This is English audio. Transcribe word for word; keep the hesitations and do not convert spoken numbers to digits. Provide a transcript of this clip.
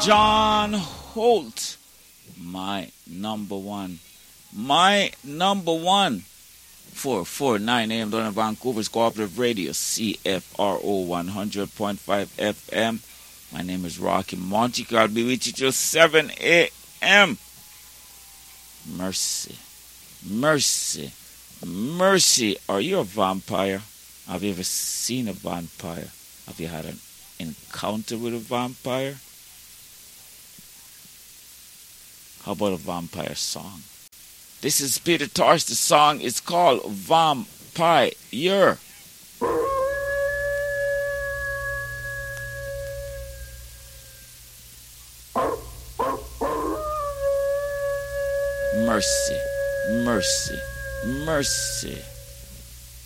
John Holt, my number one. My number one. four forty-nine A M down in Vancouver's Cooperative Radio, C F R O one hundred point five F M. My name is Rocky Montico. I'll be with you till seven A M. Mercy. Mercy. Mercy. Are you a vampire? Have you ever seen a vampire? Have you had an encounter with a vampire? How about a vampire song? This is Peter Tosh. The song is called Vampire. Mercy, mercy, mercy.